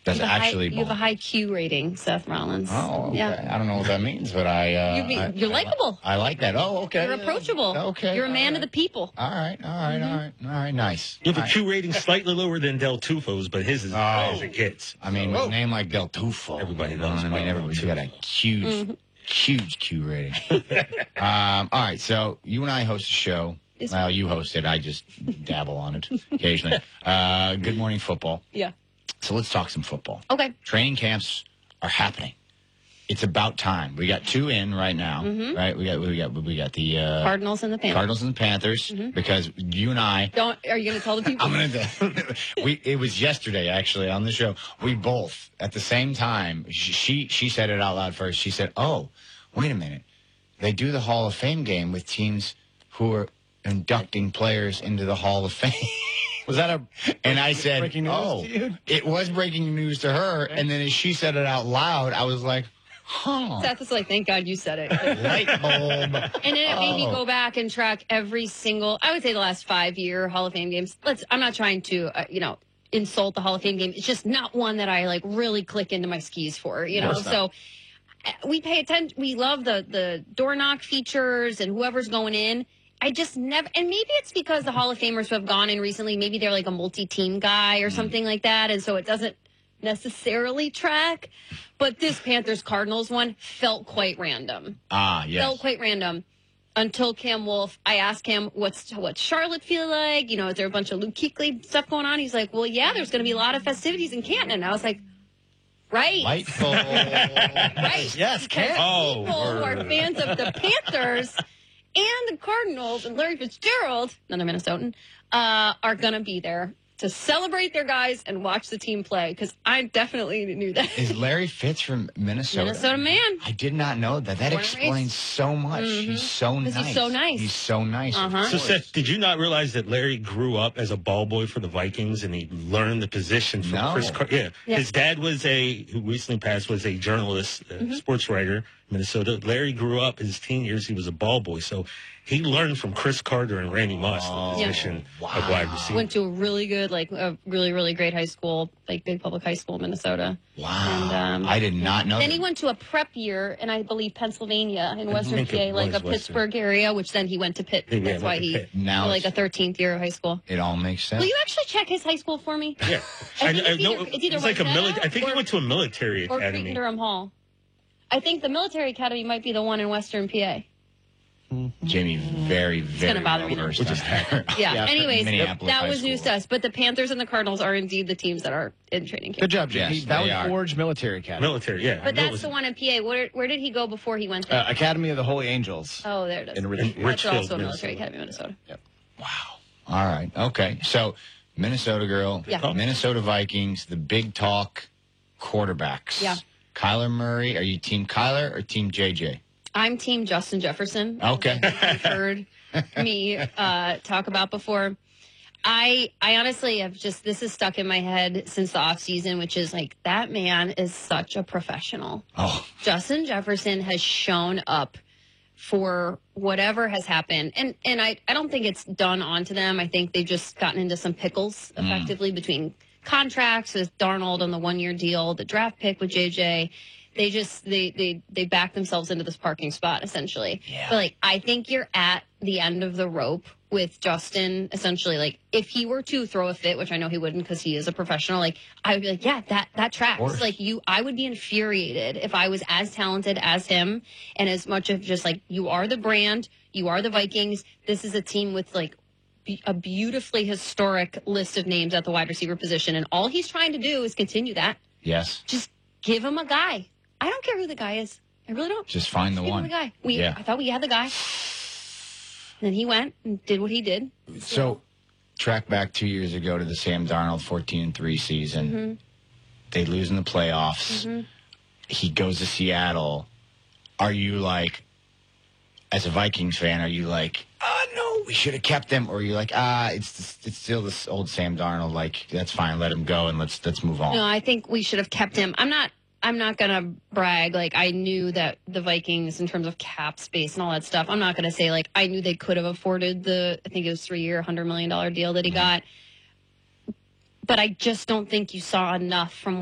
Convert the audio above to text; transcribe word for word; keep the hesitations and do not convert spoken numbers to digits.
That's you have a actually high, you have a high Q rating, Seth Rollins. Oh, okay. Yeah. I don't know what that means, but I. Uh, You'd be, I you're likable. I, I like that. Oh, okay. You're approachable. Okay. You're a man right. of the people. All right. All right. Mm-hmm. All right. All right. Nice. You have all a right. Q rating slightly lower than Del Tufo's, but his is Oh. high as it gets. I mean, with a name like Del Tufo, Everybody you know loves what I mean, Del everybody's Tufo. got a huge, Mm-hmm. huge Q rating. um, all right. So you and I host a show. Yes. Well, you host it. I just dabble on it occasionally. Uh, Good Morning Football. Yeah. So let's talk some football. Okay. Training camps are happening. It's about time. We got two in right now, Mm-hmm. right? We got we got we got the uh, Cardinals and the Panthers. Cardinals and the Panthers Mm-hmm. because you and I. Don't. Are you going to tell the people? I'm gonna. we it was yesterday actually on the show. We both at the same time. She she said it out loud first. She said, "Oh, wait a minute. They do the Hall of Fame game with teams who are inducting players into the Hall of Fame." Was that a And I said, breaking news "Oh, to you? it was breaking news to her." And then as she said it out loud, I was like, "Huh." Seth was like, thank God you said it. Light bulb. And then it made me Oh. go back and track every single, I would say the last five year Hall of Fame games. Let's, I'm not trying to, uh, you know, insult the Hall of Fame game. It's just not one that I like really click into my skis for, you know? course not. So uh, we pay attention. We love the, the door knock features and whoever's going in. I just never, and maybe it's because the Hall of Famers who have gone in recently, maybe they're like a multi-team guy or something like that. And so it doesn't necessarily track. But this Panthers Cardinals one felt quite random. Ah, yes. Felt quite random until Cam Wolf. I asked him, what's what's Charlotte feel like? You know, is there a bunch of Luke Kuechly stuff going on? He's like, well, yeah, there's going to be a lot of festivities in Canton. And I was like, right. Light bulb. Right. Yes, Because Canton. Oh, people who are word. fans of the Panthers and the Cardinals and Larry Fitzgerald, another Minnesotan, uh, are going to be there to celebrate their guys and watch the team play, because I definitely knew that. Is Larry Fitz from Minnesota? Minnesota man. I did not know that. That Born and raised. explains so much. Mhm. He's so 'Cause nice. he's so nice. He's so nice. of Uh-huh. So, course. Seth, did you not realize that Larry grew up as a ball boy for the Vikings and he learned the position from No. Chris Car- yeah. Yeah. His dad was a, who recently passed, was a journalist, uh, Mm-hmm. sports writer in Minnesota. Larry grew up his teen years, he was a ball boy. So he learned from Chris Carter and Randy Moss Oh, the position wow. of wide receiver. Went to a really good, like a really, really great high school, like big public high school in Minnesota. Wow. And, um, I did not know Then that. he went to a prep year in, I believe, Pennsylvania in Western think P A, it like was a Western. Pittsburgh area, which then he went to Pitt. Yeah, yeah, That's why went to he, Pitt. Now for like it's- a thirteenth year of high school. It all makes sense. Will you actually check his high school for me? Yeah. I I, think I it's know either- it's either it's like a Wayzata military. I think he or- went to a military Or academy. Creighton Durham Hall. I think the military academy might be the one in Western P A. Jamie, very, very gonna bother me now. well-versed Which is on that. Yeah. Yeah, Anyways, Minneapolis that High was news School. to us. But the Panthers and the Cardinals are indeed the teams that are in training camp. Good job, Jay. Yes, He- that they was are. Forge Military Academy. Military, yeah. I But know it that's was the one in P A. Where, where did he go before he went there? Uh, Academy of the Holy Angels. oh, there it is. in in Richfield. That's Richfield, also a military Minnesota. academy in Minnesota. Wow. All right. Okay. So, Minnesota girl, Yeah. Minnesota Vikings, the big talk quarterbacks. Yeah. Kyler Murray, are you team Kyler or team J J? I'm team Justin Jefferson. Okay. You've heard me uh, talk about before. I I honestly have just, this is stuck in my head since the off season, which is like, that man is such a professional. Oh, Justin Jefferson has shown up for whatever has happened. And and I, I don't think it's done onto them. I think they've just gotten into some pickles effectively between contracts with Darnold on the one year deal, the draft pick with J J. They just they they they back themselves into this parking spot essentially. Yeah. But like, I think you're at the end of the rope with Justin. Essentially, like, if he were to throw a fit, which I know he wouldn't because he is a professional, like, I would be like, yeah, that that tracks. course. Like, you, I would be infuriated if I was as talented as him, and as much of just like, you are the brand, you are the Vikings. This is a team with like be- a beautifully historic list of names at the wide receiver position, and all he's trying to do is continue that. yes. Just give him a guy. I don't care who the guy is. I really don't. Just find the Give him one. a guy. We, Yeah. I thought we had the guy. And then he went and did what he did. So, track back two years ago to the Sam Darnold fourteen and three season. Mm-hmm. They lose in the playoffs. He goes to Seattle. Are you like, as a Vikings fan, are you like, ah, no, we should have kept him? Or are you like, ah, it's it's still this old Sam Darnold. Like, that's fine, let him go and let's let's move on. No, I think we should have kept him. I'm not. I'm not gonna brag. Like, I knew that the Vikings, in terms of cap space and all that stuff, I'm not gonna say like I knew they could have afforded the. I think it was three year, hundred million dollar deal that he got. But I just don't think you saw enough from